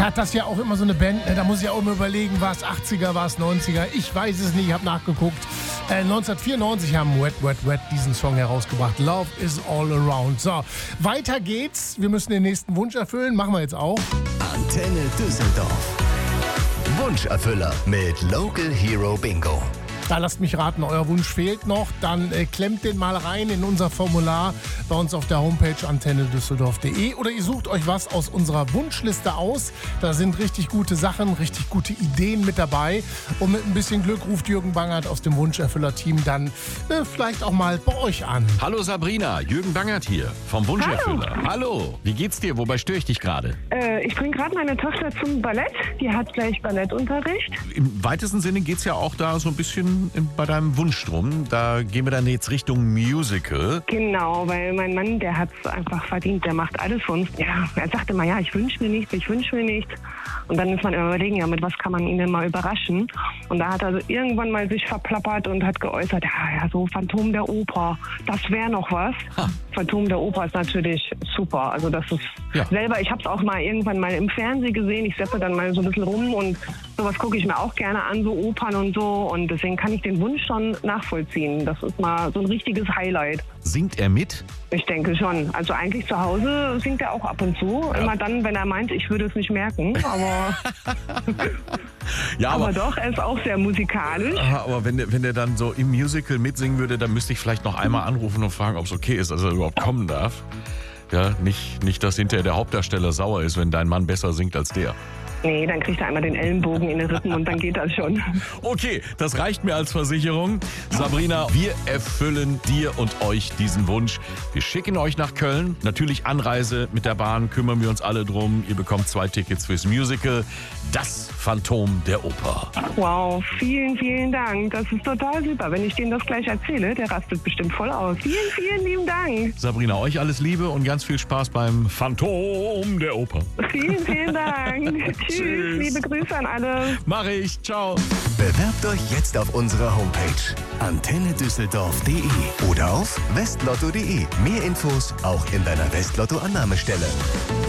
Hat das ja auch immer so eine Band, ne? Da muss ich ja auch immer überlegen, war es 80er, war es 90er? Ich weiß es nicht, ich habe nachgeguckt. 1994 haben Wet, Wet, Wet diesen Song herausgebracht. Love is all around. So, weiter geht's. Wir müssen den nächsten Wunsch erfüllen. Machen wir jetzt auch. Antenne Düsseldorf. Wunscherfüller mit Local Hero Bingo. Da lasst mich raten, euer Wunsch fehlt noch. Dann klemmt den mal rein in unser Formular bei uns auf der Homepage antennedüsseldorf.de oder ihr sucht euch was aus unserer Wunschliste aus. Da sind richtig gute Sachen, richtig gute Ideen mit dabei. Und mit ein bisschen Glück ruft Jürgen Bangert aus dem Wunscherfüller-Team dann vielleicht auch mal bei euch an. Hallo Sabrina, Jürgen Bangert hier vom Wunscherfüller. Hallo, wie geht's dir? Wobei störe ich dich gerade? Ich bringe gerade meine Tochter zum Ballett. Die hat gleich Ballettunterricht. Im weitesten Sinne geht's ja auch da so ein bisschen bei deinem Wunsch drum. Da gehen wir dann jetzt Richtung Musical. Genau, weil mein Mann, der hat es einfach verdient. Der macht alles für uns. Ja, er sagte immer, ja, ich wünsche mir nichts, ich wünsche mir nichts. Und dann ist man immer überlegen, ja, mit was kann man ihn denn mal überraschen? Und da hat er so irgendwann mal sich verplappert und hat geäußert, ja, so Phantom der Oper, das wäre noch was. Ha. Phantom der Oper ist natürlich super. Also das ist selber, ich habe es auch mal irgendwann mal im Fernsehen gesehen. Ich seppe dann mal so ein bisschen rum und sowas gucke ich mir auch gerne an, so Opern und so. Und deswegen kann ich den Wunsch schon nachvollziehen. Das ist mal so ein richtiges Highlight. Singt er mit? Ich denke schon. Also eigentlich zu Hause singt er auch ab und zu. Ja. Immer dann, wenn er meint, ich würde es nicht merken. Aber, Ja, aber doch, er ist auch sehr musikalisch. Aber wenn der dann so im Musical mitsingen würde, dann müsste ich vielleicht noch einmal anrufen und fragen, ob es okay ist, dass er überhaupt kommen darf. Ja, nicht, dass hinterher der Hauptdarsteller sauer ist, wenn dein Mann besser singt als der. Nee, dann kriegt er einmal den Ellenbogen in den Rippen und dann geht das schon. Okay, das reicht mir als Versicherung. Sabrina, wir erfüllen dir und euch diesen Wunsch. Wir schicken euch nach Köln. Natürlich Anreise mit der Bahn, kümmern wir uns alle drum. Ihr bekommt 2 Tickets fürs Musical. Das Phantom der Oper. Wow, vielen, vielen Dank. Das ist total super. Wenn ich denen das gleich erzähle, der rastet bestimmt voll aus. Vielen, vielen lieben Dank. Sabrina, euch alles Liebe und ganz viel Spaß beim Phantom der Oper. Vielen, vielen Dank. Tschüss, liebe Grüße an alle. Mach ich, ciao. Bewerbt euch jetzt auf unserer Homepage antennedüsseldorf.de oder auf westlotto.de. Mehr Infos auch in deiner Westlotto-Annahmestelle.